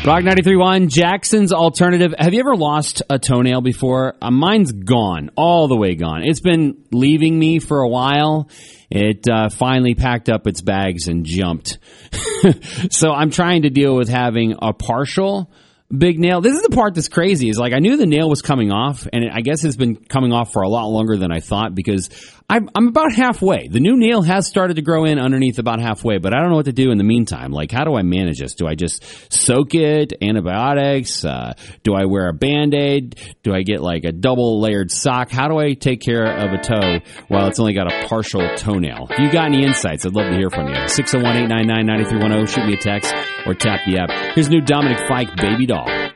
Rock 93.1, Jackson's Alternative. Have you ever lost a toenail before? Mine's gone, all the way gone. It's been leaving me for a while. It finally packed up its bags and jumped. So I'm trying to deal with having a partial big nail. This is the part that's crazy. Is like I knew the nail was coming off, and I guess it's been coming off for a lot longer than I thought because I'm about halfway. The new nail has started to grow in underneath about halfway, but I don't know what to do in the meantime. Like, how do I manage this? Do I just soak it? Antibiotics? Do I wear a Band-Aid? Do I get like a double layered sock? How do I take care of a toe while it's only got a partial toenail? If you got any insights, I'd love to hear from you. 601-899-9310. Shoot me a text or tap the app. Here's new Dominic Fike, Baby Doll.